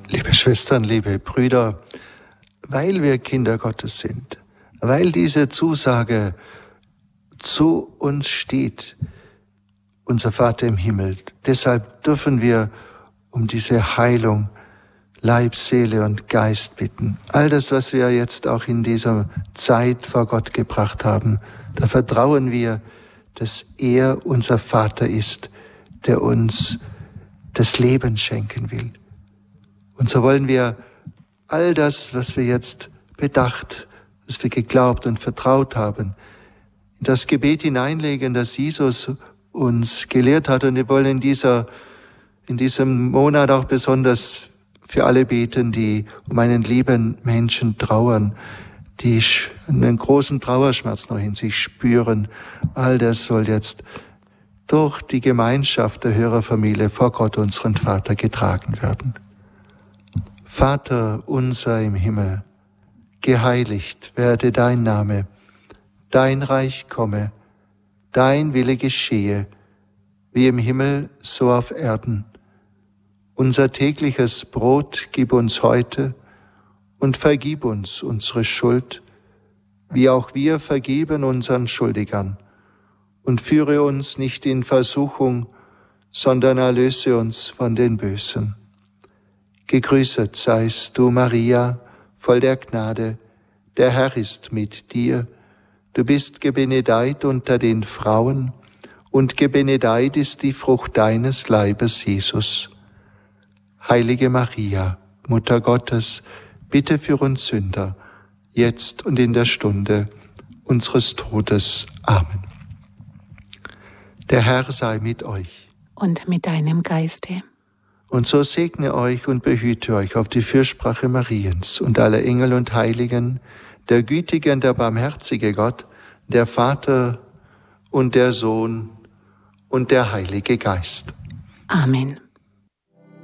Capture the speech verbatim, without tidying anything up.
Liebe Schwestern, liebe Brüder, weil wir Kinder Gottes sind, weil diese Zusage zu uns steht, unser Vater im Himmel, deshalb dürfen wir um diese Heilung Leib, Seele und Geist bitten. All das, was wir jetzt auch in dieser Zeit vor Gott gebracht haben, da vertrauen wir, dass er unser Vater ist, der uns das Leben schenken will. Und so wollen wir all das, was wir jetzt bedacht, was wir geglaubt und vertraut haben, in das Gebet hineinlegen, das Jesus uns gelehrt hat. Und wir wollen in dieser, in diesem Monat auch besonders für alle beten, die um einen lieben Menschen trauern, die einen großen Trauerschmerz noch in sich spüren. All das soll jetzt durch die Gemeinschaft der Hörerfamilie vor Gott, unseren Vater, getragen werden. Vater unser im Himmel, geheiligt werde dein Name, dein Reich komme, dein Wille geschehe, wie im Himmel so auf Erden. Unser tägliches Brot gib uns heute und vergib uns unsere Schuld, wie auch wir vergeben unseren Schuldigern. Und führe uns nicht in Versuchung, sondern erlöse uns von den Bösen. Gegrüßet seist du, Maria, voll der Gnade, der Herr ist mit dir. Du bist gebenedeit unter den Frauen, und gebenedeit ist die Frucht deines Leibes, Jesus. Heilige Maria, Mutter Gottes, bitte für uns Sünder, jetzt und in der Stunde unseres Todes. Amen. Der Herr sei mit euch. Und mit deinem Geiste. Und so segne euch und behüte euch auf die Fürsprache Mariens und aller Engel und Heiligen, der gütige und der barmherzige Gott, der Vater und der Sohn und der Heilige Geist. Amen.